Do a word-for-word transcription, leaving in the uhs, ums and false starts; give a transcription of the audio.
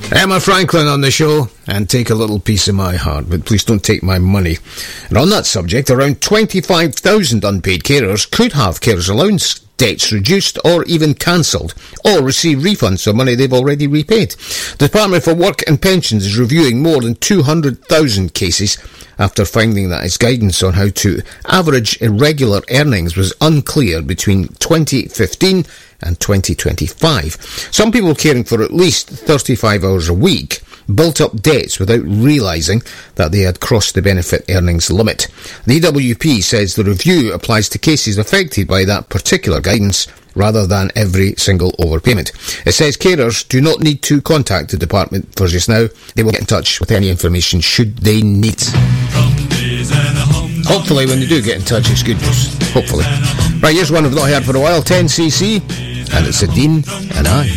Emma Franklin on the show, and take a little piece of my heart, but please don't take my money. And on that subject, around twenty-five thousand unpaid carers could have carers allowance debts reduced or even cancelled, or receive refunds for money they've already repaid. The Department for Work and Pensions is reviewing more than two hundred thousand cases after finding that its guidance on how to average irregular earnings was unclear between twenty fifteen and twenty twenty-five. Some people caring for at least thirty-five hours a week built up debts without realising that they had crossed the benefit earnings limit. The E W P says the review applies to cases affected by that particular guidance rather than every single overpayment. It says carers do not need to contact the department for just now. They will get in touch with any information should they need. Hopefully when they do get in touch it's good news. Hopefully. Right, here's one we've not heard for a while, ten C C, and it's Dean and I.